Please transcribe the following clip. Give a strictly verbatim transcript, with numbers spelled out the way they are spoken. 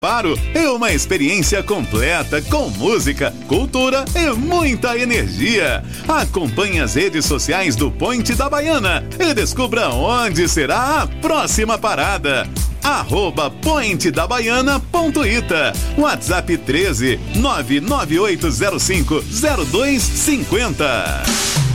Paro é uma experiência completa com música, cultura e muita energia. Acompanhe as redes sociais do Point da Baiana e descubra onde será a próxima parada. Arroba Point da Baiana ponto ita. WhatsApp treze nove nove oito zero cinco zero dois cinquenta.